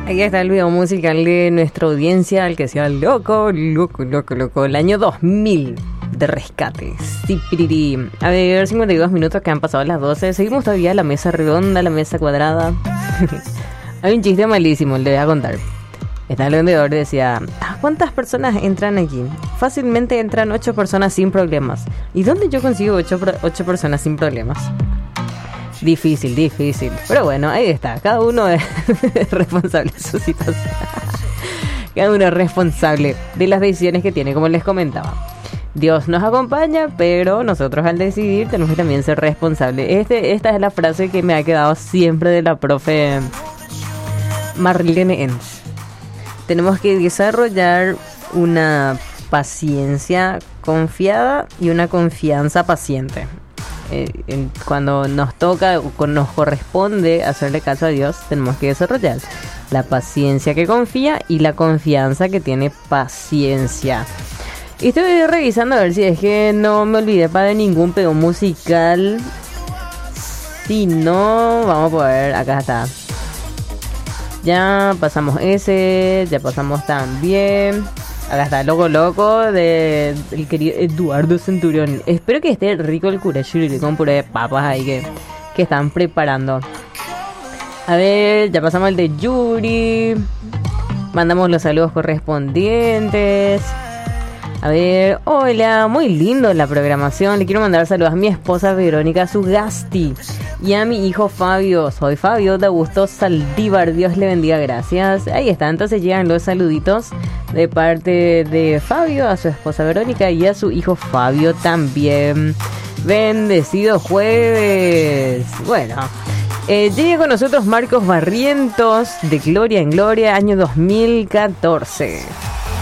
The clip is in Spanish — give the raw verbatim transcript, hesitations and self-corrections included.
Aquí está el video musical de nuestra audiencia, el que sea loco, loco, loco, loco. El año dos mil de Rescate. Sí, piriri. A ver, cincuenta y dos minutos que han pasado las doce. Seguimos todavía la mesa redonda, la mesa cuadrada. Hay un chiste malísimo, le voy a contar. Está el vendedor y decía: ¿cuántas personas entran aquí? Fácilmente entran ocho personas sin problemas. ¿Y dónde yo consigo ocho, ocho personas sin problemas? Difícil, difícil. Pero bueno, ahí está. Cada uno es responsable de su situación. Cada uno es responsable de las decisiones que tiene, como les comentaba. Dios nos acompaña, pero nosotros al decidir tenemos que también ser responsables. Este, esta es la frase que me ha quedado siempre de la profe Marlene Enz. Tenemos que desarrollar una paciencia confiada y una confianza paciente. Eh, en, cuando nos toca o nos corresponde hacerle caso a Dios, tenemos que desarrollar la paciencia que confía y la confianza que tiene paciencia. Y estoy revisando a ver si es que no me olvidé para ningún pedo musical. Si no, vamos a poder, acá está. Ya pasamos ese, ya pasamos también. Acá está, Loco Loco de el querido Eduardo Centurión. Espero que esté rico el curachuri con puré de papas ahí que, que están preparando. A ver, ya pasamos el de Yuri. Mandamos los saludos correspondientes. A ver, hola, muy lindo la programación. Le quiero mandar saludos a mi esposa Verónica Sugasti y a mi hijo Fabio. Soy Fabio de Augusto Saldívar. Dios le bendiga, gracias. Ahí está, entonces llegan los saluditos de parte de Fabio a su esposa Verónica y a su hijo Fabio también. Bendecido jueves. Bueno, eh, llega con nosotros Marcos Barrientos de Gloria en Gloria, año dos mil catorce.